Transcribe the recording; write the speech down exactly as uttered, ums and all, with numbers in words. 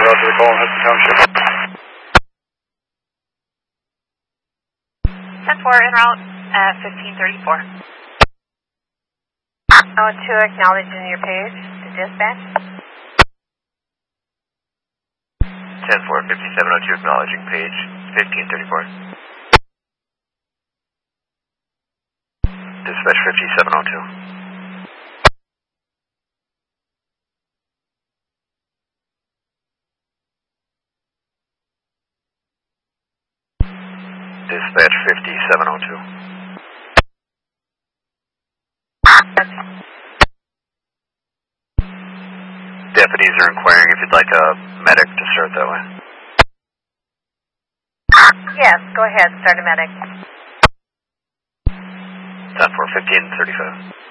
route to the call in Hudson Township. ten four, en route at fifteen thirty-four. oh two, acknowledging your page to dispatch. ten four, fifty-seven oh two, acknowledging page fifteen thirty-four. Dispatch fifty-seven oh two. Dispatch fifty-seven oh two. Deputies are inquiring if you'd like a medic to start that way. Yes, go ahead, start a medic. ten four, fifteen thirty-five.